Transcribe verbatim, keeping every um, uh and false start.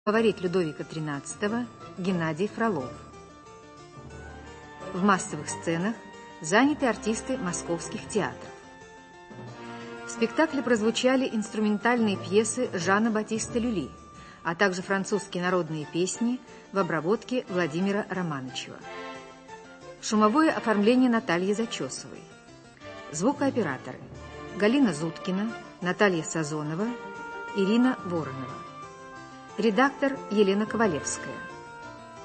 Фаворит Людовика тринадцатого Геннадий Фролов. В массовых сценах заняты артисты московских театров. В спектакле прозвучали инструментальные пьесы Жана Батиста Люли, а также французские народные песни в обработке Владимира Романычева. Шумовое оформление Натальи Зачесовой. Звукооператоры Галина Зуткина, Наталья Сазонова, Ирина Воронова. Редактор Елена Ковалевская.